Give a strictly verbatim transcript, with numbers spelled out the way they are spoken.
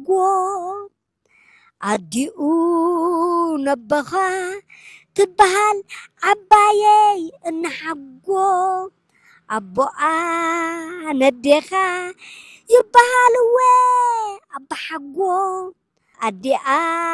حقو أديو نبخا تبهل عبايي إن حقو أبوآ ندخا يبهل وي أبا حقو أديا